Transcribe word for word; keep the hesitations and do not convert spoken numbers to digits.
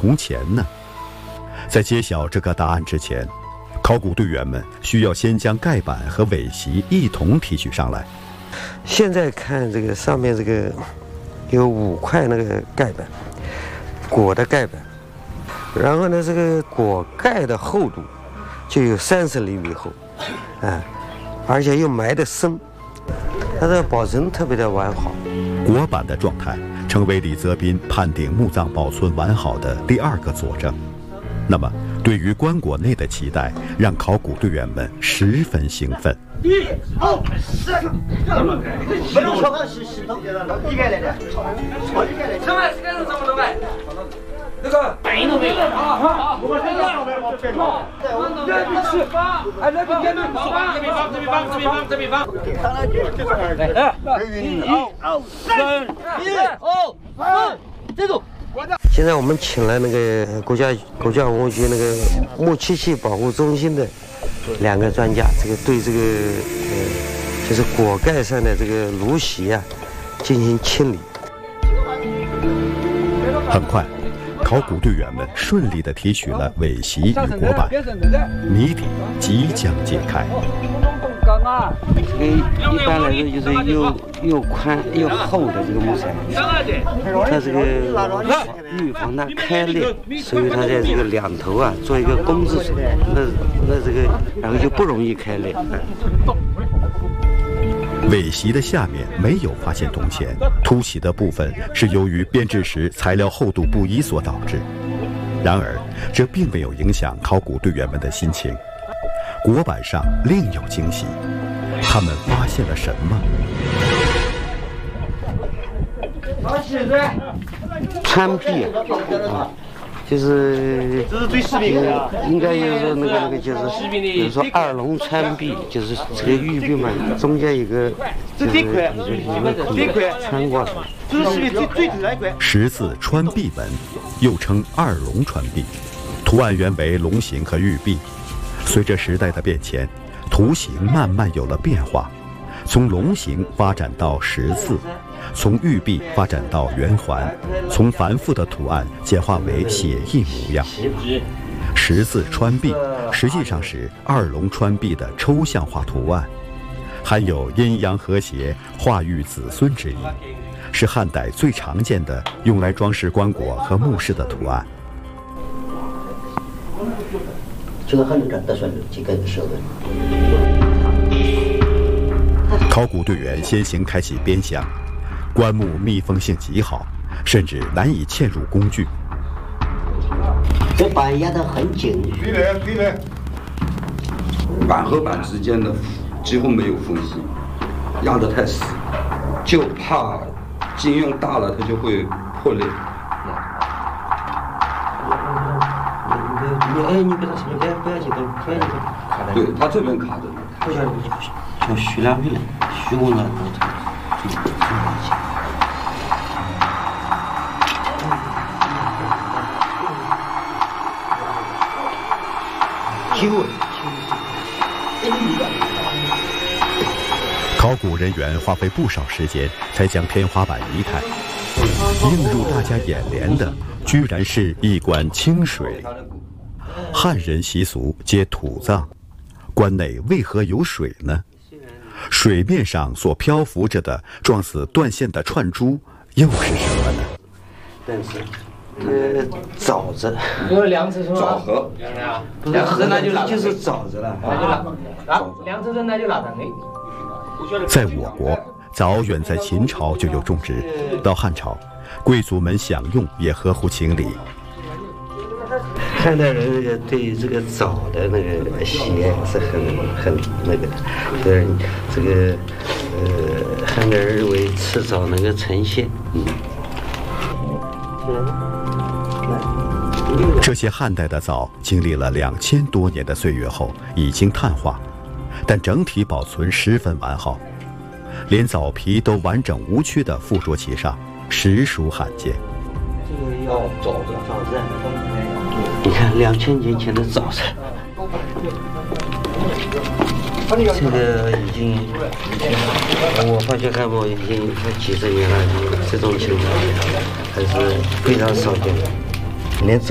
铜钱呢？在揭晓这个答案之前，考古队员们需要先将盖板和尾席一同提取上来。 现在看这个上面这个有五块那个盖板，椁的盖板，然后呢，这个椁盖的厚度就有三十厘米厚，啊，而且又埋得深，它的保存特别的完好。 椁板的状态成为李泽斌判定墓葬保存完好的第二个佐证。那么，对于棺椁内的期待，让考古队员们十分兴奋。 一、二、三，不能说个是石头，一个来的，什么这个是什么东西？那个白都没有啊！好，我们这个好，这边是放，哎，那边这边放，这边放，这边放，这边放，这边放。来，一、二、三，一、二、三，这种。 现在我们请了那个国家国家文物局那个木器器保护中心的两个专家，这个对这个呃就是椁盖上的这个炉席啊进行清理。 很快，考古队员们顺利地提取了尾席与椁板，谜底即将解开。 这个一般来说就是又又宽又厚的这个木材，它这个预防它开裂，所以它在这个两头啊做一个工字手，那那这个然后就不容易开裂。 尾席的下面没有发现铜钱，凸起的部分是由于编制时材料厚度不一所导致。然而，这并没有影响考古队员们的心情。椁板上另有惊喜，他们发现了什么？ 穿壁啊，就是这是最视频的， 应该就是那个那个就是，比如说二龙穿壁，就是这个玉璧嘛，中间有个就是有个有个穿过来。 这是视频最最自然块。 十字穿壁纹，又称二龙穿壁，图案原为龙形和玉璧。随着时代的变迁，图形慢慢有了变化，从龙形发展到十字，从玉璧发展到圆环，从繁复的图案简化为写意模样。十字穿壁实际上是二龙穿壁的抽象化图案，含有阴阳和谐、化育子孙之意，是汉代最常见的用来装饰棺椁和墓室的图案。 这个还能干得算几个手的。 考古队员先行开启编箱，棺木密封性极好，甚至难以嵌入工具。 这板压得很紧。 对的，对的。板和板之间的几乎没有缝隙，压得太死，就怕劲用大了它就会破裂。 你哎，你给他什么？不要不要紧，不要紧，卡在。 对，他这边卡着。 不想像徐良平，徐工了，就就就考古人员花费不少时间才将天花板移开，映入大家眼帘的居然是一管清水。汉人习俗皆土葬，棺内为何有水呢？水面上所漂浮着的状似断线的串珠又是什么呢？ 但是，呃，枣子， 有两次是吗？ 枣核， 两次那就拿就是枣子了， 那就拿，啊，两次那就拿上的。 在我国，早远在秦朝就有种植，到汉朝，贵族们享用也合乎情理。 汉代人这个对这个枣的那个喜爱是很很那个的，对这个呃，汉代人认为吃枣能够成仙。嗯。 这些汉代的枣经历了两千多年的岁月后，已经碳化，但整体保存十分完好，连枣皮都完整无缺地附着其上，实属罕见。 这个要枣子枣子。 你看，两千年前的枣子，这个已经，我发现汉墓已经几十年了，这种情况还是非常少见的，连枣。